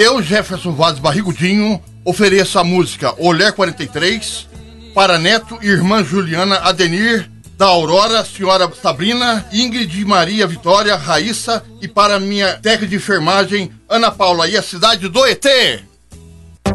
Eu, Jefferson Vaz Barrigudinho, ofereço a música Olhar 43 para neto e irmã Juliana Adenir, da Aurora, senhora Sabrina, Ingrid, Maria, Vitória, Raíssa, e para minha técnica de enfermagem, Ana Paula, e a cidade do ET.